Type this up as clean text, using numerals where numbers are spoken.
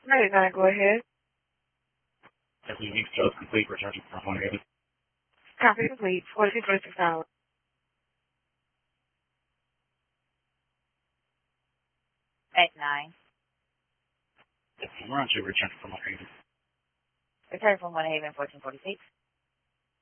99, go ahead. Everything is complete, returning from 180. Copy complete, 4246 hours. 89. We're on to return from 180. Return from 1 Haven, 1446.